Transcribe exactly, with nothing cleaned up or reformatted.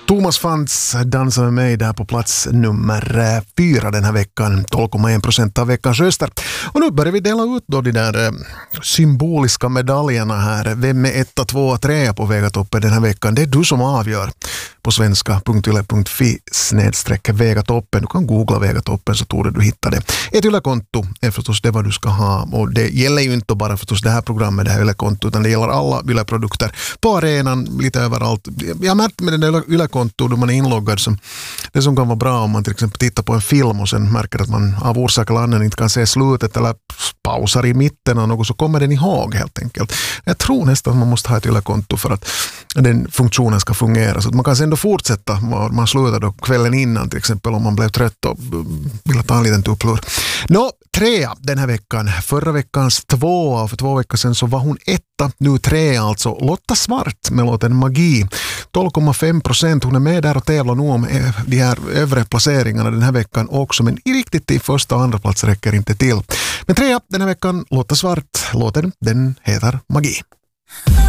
Thomas Fantz dansar med mig där på plats nummer fyra den här veckan. tolv komma en procent av veckans röster. Och nu börjar vi dela ut då de där symboliska medaljerna här. Vem är etta, tvåa, trea på Vegatoppen den här veckan? Det är du som avgör på svenska punkt yle punkt fi snedstreck Vegatoppen. Du kan googla Vegatoppen så tror du hittar det. Ett Yle-konto är förstås det vad du ska ha. Och det gäller ju inte bara förstås det här programmet, det här Yle-konto, utan det gäller alla Yle-produkter på arenan, lite överallt. Jag har märkt med den där Yle-konto då man är inloggad som det som kan vara bra om man till exempel tittar på en film och sen märker att man av orsak eller annan inte kan se slutet eller pausar i mitten och något, så kommer den ihåg helt enkelt. Jag tror nästan att man måste ha ett Yle-konto för att den funktionen ska fungera, så att man kan sen då fortsätta var man slutar då kvällen innan till exempel om man blev trött och vill ta en liten tupplur. Nå, trea den här veckan. Förra veckans tvåa och för två veckor sedan så var hon etta, nu trea alltså. Lotta Svart med låten Magi. tolv komma fem procent. Hon är med där och tävlar nu om de här övre placeringarna den här veckan också, men riktigt till första och andra plats räcker inte till. Men trea den här veckan, Lotta Svart. Låten, den heter Magi.